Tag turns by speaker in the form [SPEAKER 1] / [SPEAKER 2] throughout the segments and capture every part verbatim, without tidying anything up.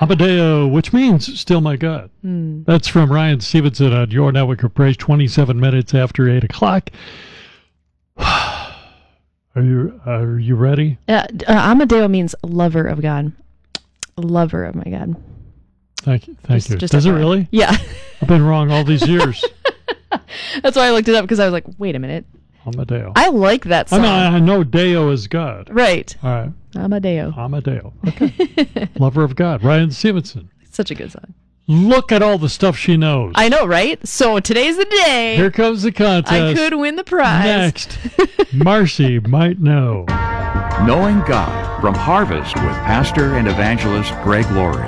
[SPEAKER 1] Amadeo, which means still my God.
[SPEAKER 2] Mm.
[SPEAKER 1] That's from Ryan Stevenson on Your Network of Praise, twenty-seven minutes after eight o'clock. Are you are you ready?
[SPEAKER 2] Uh, uh, Amadeo means lover of God. Lover of my God.
[SPEAKER 1] Thank you. Thank
[SPEAKER 2] Just-
[SPEAKER 1] you.
[SPEAKER 2] just
[SPEAKER 1] Does it
[SPEAKER 2] F Y I.
[SPEAKER 1] really?
[SPEAKER 2] Yeah.
[SPEAKER 1] I've been wrong all these years.
[SPEAKER 2] That's why I looked it up, because I was like, wait a minute.
[SPEAKER 1] Amadeo.
[SPEAKER 2] I like that
[SPEAKER 1] I
[SPEAKER 2] song.
[SPEAKER 1] mean, I know Deo is God.
[SPEAKER 2] Right.
[SPEAKER 1] All right.
[SPEAKER 2] Amadeo.
[SPEAKER 1] Amadeo. Okay. Lover of God. Ryan Stevenson.
[SPEAKER 2] Such a good song.
[SPEAKER 1] Look at all the stuff she knows.
[SPEAKER 2] I know, right? So today's the day.
[SPEAKER 1] Here comes the contest.
[SPEAKER 2] I could win the prize.
[SPEAKER 1] Next, Marcy might know.
[SPEAKER 3] Knowing God from Harvest with pastor and evangelist Greg Laurie.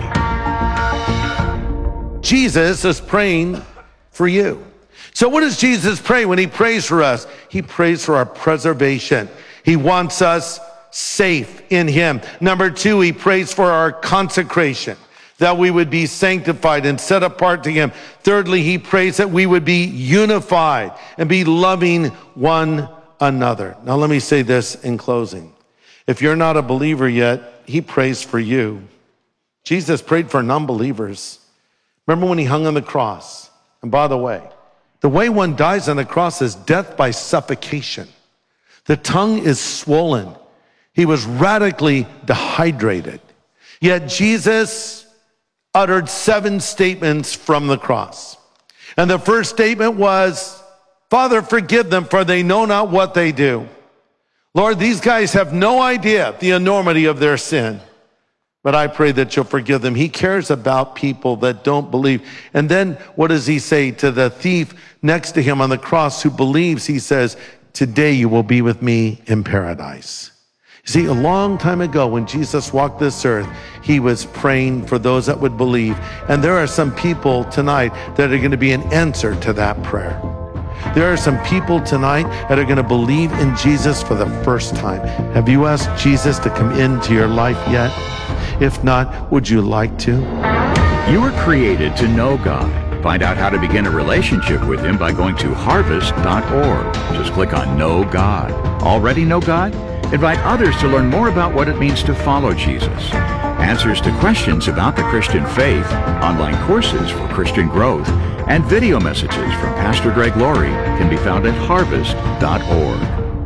[SPEAKER 4] Jesus is praying for you. So what does Jesus pray when he prays for us? He prays for our preservation. He wants us safe in him. Number two, he prays for our consecration, that we would be sanctified and set apart to him. Thirdly, he prays that we would be unified and be loving one another. Now let me say this in closing. If you're not a believer yet, he prays for you. Jesus prayed for non-believers. Remember when he hung on the cross? And by the way, the way one dies on the cross is death by suffocation. The tongue is swollen. He was radically dehydrated. Yet Jesus uttered seven statements from the cross. And the first statement was, Father, forgive them, for they know not what they do. Lord, these guys have no idea the enormity of their sin. But I pray that you'll forgive them. He cares about people that don't believe. And then what does he say to the thief next to him on the cross who believes? He says, today you will be with me in paradise. You see, a long time ago when Jesus walked this earth, he was praying for those that would believe. And there are some people tonight that are going to be an answer to that prayer. There are some people tonight that are going to believe in Jesus for the first time. Have you asked Jesus to come into your life yet? If not, would you like to?
[SPEAKER 3] You were created to know God. Find out how to begin a relationship with him by going to harvest dot org. Just click on Know God. Already know God? Invite others to learn more about what it means to follow Jesus. Answers to questions about the Christian faith, online courses for Christian growth, and video messages from Pastor Greg Laurie can be found at harvest dot org.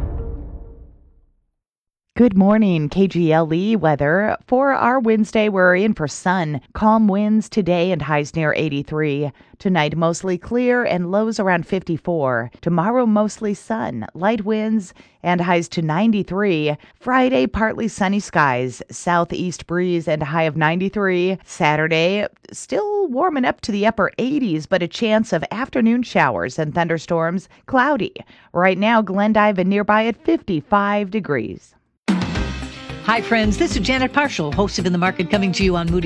[SPEAKER 5] Good morning, K G L E weather. For our Wednesday, we're in for sun. Calm winds today and highs near eighty-three. Tonight, mostly clear and lows around fifty-four. Tomorrow, mostly sun, light winds, and highs to ninety-three. Friday, partly sunny skies, southeast breeze and a high of ninety-three. Saturday, still warming up to the upper eighties, but a chance of afternoon showers and thunderstorms, cloudy. Right now, Glendive and nearby at fifty-five degrees.
[SPEAKER 6] Hi, friends. This is Janet Parshall, host of In the Market, coming to you on Moody